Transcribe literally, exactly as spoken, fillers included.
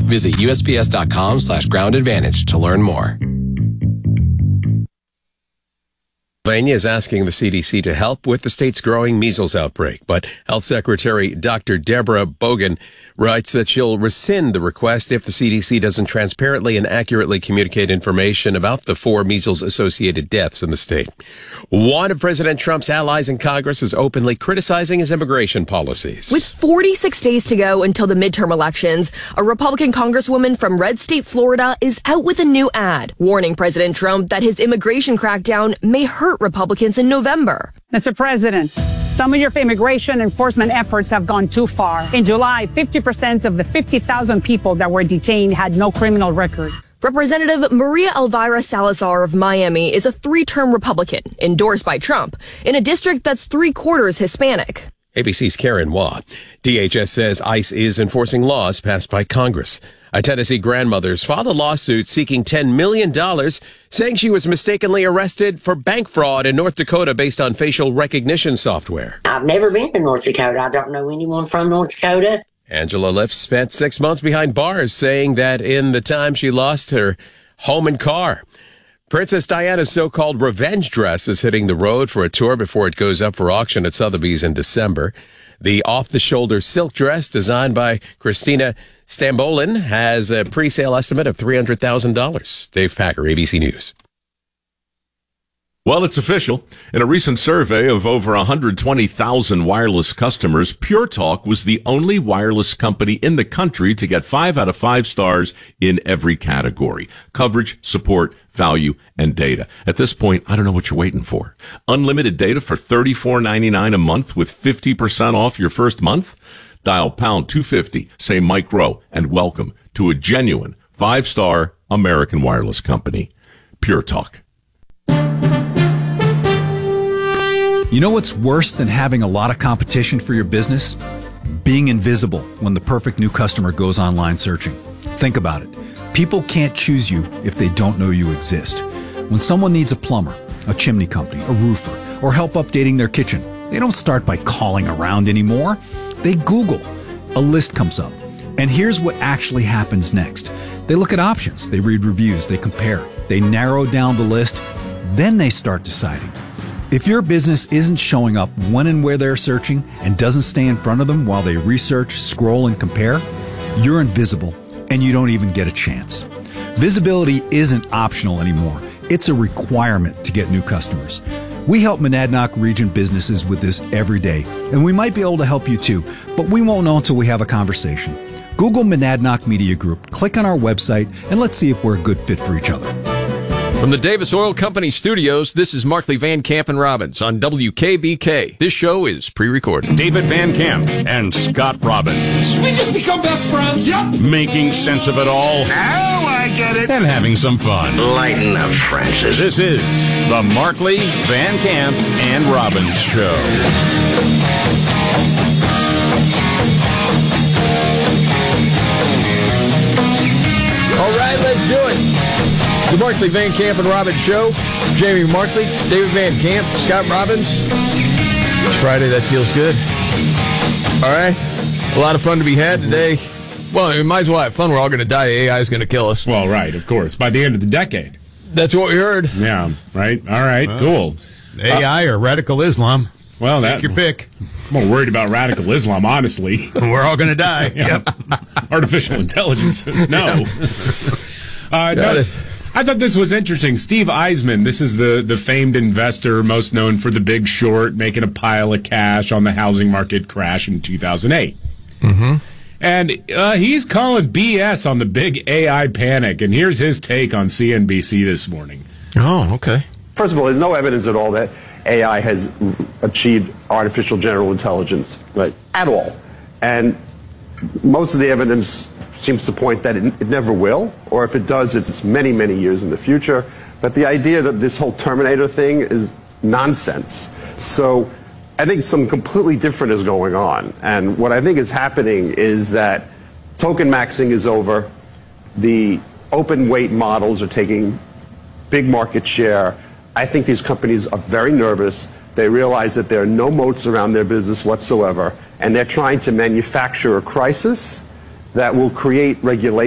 Visit usps.com slash ground advantage to learn more. Pennsylvania is asking the C D C to help with the state's growing measles outbreak, but Health Secretary Doctor Deborah Bogan writes that she'll rescind the request if the C D C doesn't transparently and accurately communicate information about the four measles-associated deaths in the state. One of President Trump's allies in Congress is openly criticizing his immigration policies. With forty-six days to go until the midterm elections, a Republican congresswoman from red state Florida is out with a new ad, warning President Trump that his immigration crackdown may hurt Republicans in November. Mister President, some of your immigration enforcement efforts have gone too far. In July, fifty percent of the fifty thousand people that were detained had no criminal record. Representative Maria Elvira Salazar of Miami is a three-term Republican, endorsed by Trump, in a district that's three-quarters Hispanic. A B C's Karen Waugh. D H S says ICE is enforcing laws passed by Congress. A Tennessee grandmother's filed a lawsuit seeking ten million dollars, saying she was mistakenly arrested for bank fraud in North Dakota based on facial recognition software. I've never been to North Dakota. I don't know anyone from North Dakota. Angela Liff spent six months behind bars, saying that in the time she lost her home and car. Princess Diana's so-called revenge dress is hitting the road for a tour before it goes up for auction at Sotheby's in December. The off-the-shoulder silk dress designed by Christina Stambolin has a pre-sale estimate of three hundred thousand dollars. Dave Packer, A B C News. Well, it's official. In a recent survey of over one hundred twenty thousand wireless customers, Pure Talk was the only wireless company in the country to get five out of five stars in every category: coverage, support, value, and data. At this point, I don't know what you're waiting for. Unlimited data for thirty-four ninety-nine a month with fifty percent off your first month? Dial pound two fifty, say Mike Rowe, and welcome to a genuine five-star American wireless company. Pure Talk. You know what's worse than having a lot of competition for your business? Being invisible when the perfect new customer goes online searching. Think about it. People can't choose you if they don't know you exist. When someone needs a plumber, a chimney company, a roofer, or help updating their kitchen, they don't start by calling around anymore. They Google. A list comes up. And here's what actually happens next. They look at options, they read reviews, they compare, they narrow down the list, then they start deciding. If your business isn't showing up when and where they're searching and doesn't stay in front of them while they research, scroll, and compare, you're invisible and you don't even get a chance. Visibility isn't optional anymore. It's a requirement to get new customers. We help Monadnock region businesses with this every day, and we might be able to help you too, but we won't know until we have a conversation. Google Monadnock Media Group, click on our website, and let's see if we're a good fit for each other. From the Davis Oil Company studios, this is Markley Van Camp and Robbins on W K B K. This show is pre-recorded. David Van Camp and Scott Robbins. We just become best friends. Yep. Making sense of it all. Now I get it. And having some fun. Lighten up, Francis. This is the Markley, Van Camp, and Robbins Show. All right, let's do it. The Markley, Van Camp, and Robbins Show. Jamie Markley, David Van Camp, Scott Robbins. It's Friday. That feels good. All right. A lot of fun to be had today. Well, we might as well have fun. We're all going to die. A I is going to kill us. Well, right, of course. By the end of the decade. That's what we heard. Yeah, right. All right, well, cool. A I uh, or radical Islam. Well, Take that, your pick. I'm more worried about radical Islam, honestly. We're all going to die. Yeah. Yep. Artificial intelligence. No. uh, no I thought this was interesting. Steve Eisman, this is the, the famed investor most known for The Big Short, making a pile of cash on the housing market crash in two thousand eight. Mm-hmm. And uh, he's calling B S on the big A I panic. And here's his take on C N B C this morning. Oh, okay. First of all, there's no evidence at all that A I has achieved artificial general intelligence, right, at all. And most of the evidence seems to point that it, it never will, or if it does, it's many, many years in the future. But the idea that this whole Terminator thing is nonsense. So I think something completely different is going on. And what I think is happening is that token maxing is over. The open weight models are taking big market share. I think these companies are very nervous. They realize that there are no moats around their business whatsoever, and they're trying to manufacture a crisis that will create regulation.